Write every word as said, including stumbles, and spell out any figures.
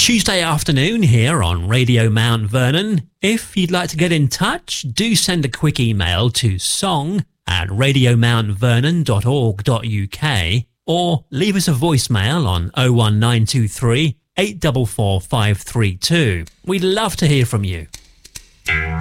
Tuesday afternoon here on Radio Mount Vernon. If you'd like to get in touch, do send a quick email to song at radio mount vernon dot org dot u k or leave us a voicemail on oh one nine two three, eight four four, five three two. We'd love to hear from you.